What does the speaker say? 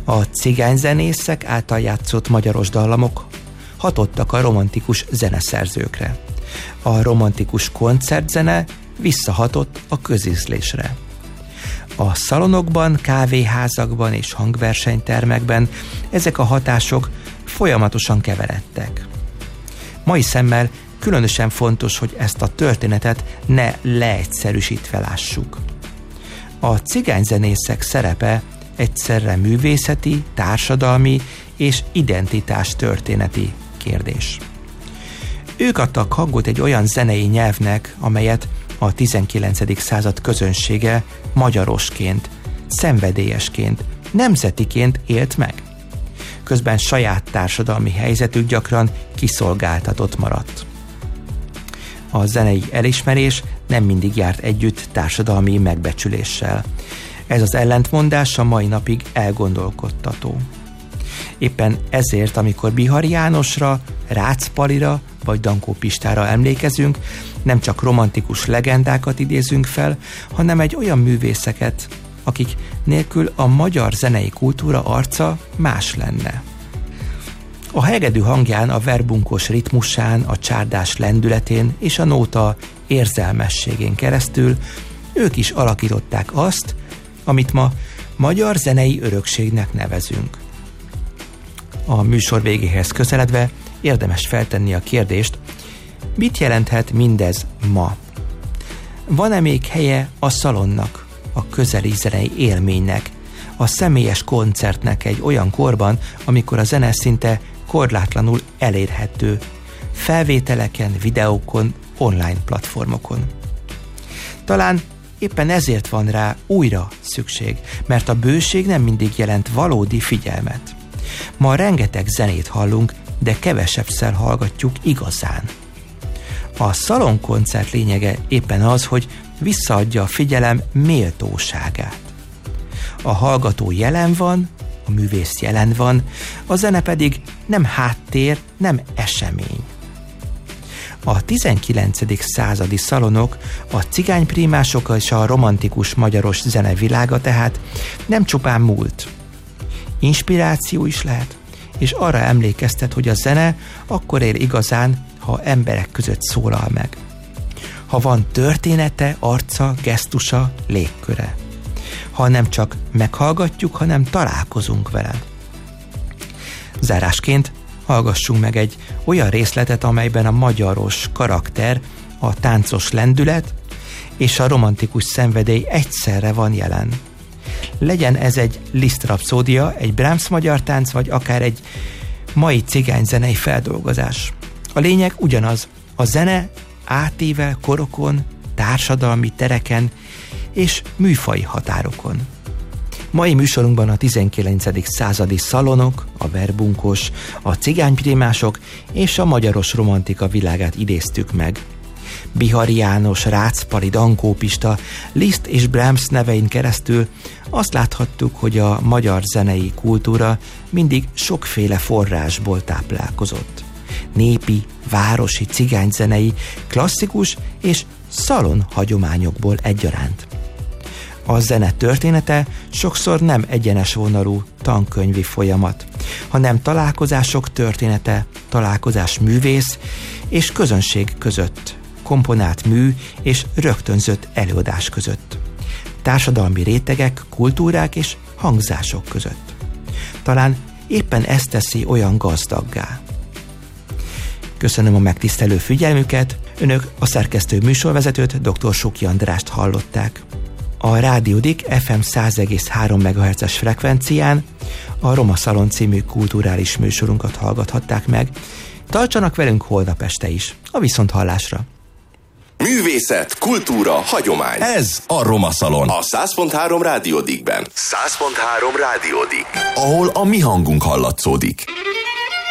A cigányzenészek által játszott magyaros dallamok hatottak a romantikus zeneszerzőkre. A romantikus koncertzene visszahatott a közízlésre. A szalonokban, kávéházakban és hangversenytermekben ezek a hatások folyamatosan keveredtek. Mai szemmel különösen fontos, hogy ezt a történetet ne leegyszerűsítve lássuk. A cigányzenészek szerepe egyszerre művészeti, társadalmi és identitás történeti kérdés. Ők adtak hangot egy olyan zenei nyelvnek, amelyet a 19. század közönsége magyarosként, szenvedélyesként, nemzetiként élt meg. Közben saját társadalmi helyzetük gyakran kiszolgáltatott maradt. A zenei elismerés nem mindig járt együtt társadalmi megbecsüléssel. Ez az ellentmondás a mai napig elgondolkodtató. Éppen ezért, amikor Bihari Jánosra, Rácz Palira vagy Dankó Pistára emlékezünk, nem csak romantikus legendákat idézünk fel, hanem egy olyan művészeket, akik nélkül a magyar zenei kultúra arca más lenne. A hegedű hangján, a verbunkos ritmusán, a csárdás lendületén és a nóta érzelmességén keresztül ők is alakították azt, amit ma magyar zenei örökségnek nevezünk. A műsor végéhez közeledve érdemes feltenni a kérdést, mit jelenthet mindez ma? Van-e még helye a szalonnak, a közeli zenei élménynek, a személyes koncertnek egy olyan korban, amikor a zene szinte korlátlanul elérhető, felvételeken, videókon, online platformokon? Talán éppen ezért van rá újra szükség, mert a bőség nem mindig jelent valódi figyelmet. Ma rengeteg zenét hallunk, de kevesebbszer hallgatjuk igazán. A szalonkoncert lényege éppen az, hogy visszaadja a figyelem méltóságát. A hallgató jelen van, a művész jelen van, a zene pedig nem háttér, nem esemény. A 19. századi szalonok, a cigányprímások és a romantikus magyaros zene világa tehát nem csupán múlt. Inspiráció is lehet, és arra emlékeztet, hogy a zene akkor él igazán, ha emberek között szólal meg. Ha van története, arca, gesztusa, légköre. Ha nem csak meghallgatjuk, hanem találkozunk vele. Zárásként hallgassunk meg egy olyan részletet, amelyben a magyaros karakter, a táncos lendület és a romantikus szenvedély egyszerre van jelen. Legyen ez egy Liszt rapszódia, egy Brahms magyar tánc, vagy akár egy mai cigányzenei feldolgozás. A lényeg ugyanaz, a zene átível korokon, társadalmi tereken és műfaji határokon. Mai műsorunkban a 19. századi szalonok, a verbunkos, a cigányprímások és a magyaros romantika világát idéztük meg. Bihari János, Rácz Pali, Dankó Pista, Liszt és Brahms nevein keresztül azt láthattuk, hogy a magyar zenei kultúra mindig sokféle forrásból táplálkozott. Népi, városi, cigányzenei, klasszikus és szalon hagyományokból egyaránt. A zene története sokszor nem egyenes vonalú tankönyvi folyamat, hanem találkozások története, találkozás művész és közönség között, komponált mű és rögtönzött előadás között, társadalmi rétegek, kultúrák és hangzások között. Talán éppen ez teszi olyan gazdaggá. Köszönöm a megtisztelő figyelmüket, önök a szerkesztő műsorvezetőt, dr. Suki Andrást hallották. A Rádiódik FM 100,3 MHz-es frekvencián a Roma Szalon című kulturális műsorunkat hallgathatták meg. Tartsanak velünk holnap este is. A viszonthallásra! Művészet, kultúra, hagyomány. Ez a Roma Szalon. A 100.3 Rádiódikben. 100.3 Rádiódik. Ahol a mi hangunk hallatszódik.